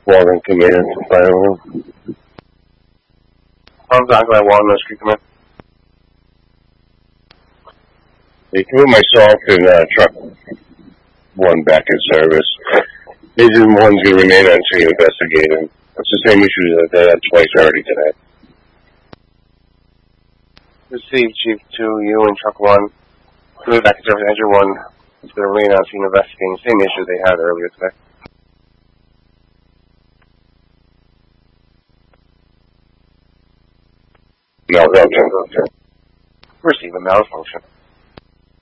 Walden Command, fire room. I'm Douglas Walden, Street Command. They threw myself and truck one back in service. Engine one's going to remain until investigated. It's the same issue that they had twice already today. Received Chief 2, you and Truck 1. Flew back in service, Engine 1. It's going to remain on scene investigating. Same issue they had earlier today. Malfunction. Receive a malfunction.